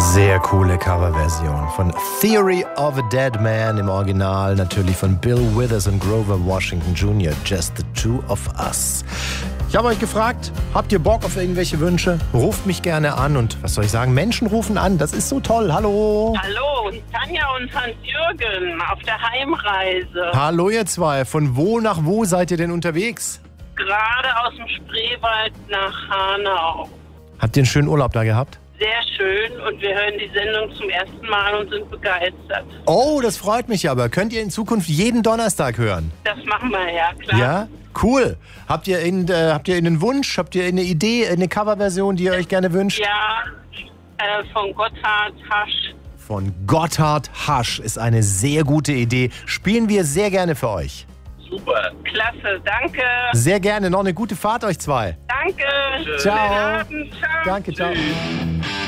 Sehr coole Coverversion von Theory of a Dead Man im Original, natürlich von Bill Withers und Grover Washington Jr., Just the Two of Us. Ich habe euch gefragt, habt ihr Bock auf irgendwelche Wünsche? Ruft mich gerne an und was soll ich sagen? Menschen rufen an, das ist so toll. Hallo. Hallo, Tanja und Hans-Jürgen auf der Heimreise. Hallo ihr zwei, von wo nach wo seid ihr denn unterwegs? Gerade aus dem Spreewald nach Hanau. Habt ihr einen schönen Urlaub da gehabt? Sehr schön und wir hören die Sendung zum ersten Mal und sind begeistert. Oh, das freut mich aber. Könnt ihr in Zukunft jeden Donnerstag hören? Das machen wir, ja klar. Ja? Cool. Habt ihr einen Wunsch? Habt ihr eine Idee, eine Coverversion, die ihr euch gerne wünscht? Ja, von Gotthard Hasch. Von Gotthard Hasch ist eine sehr gute Idee. Spielen wir sehr gerne für euch. Super. Klasse, danke. Sehr gerne. Noch eine gute Fahrt euch zwei. Danke. Ciao. Schönen Abend. Ciao. Danke, ciao. Tschüss.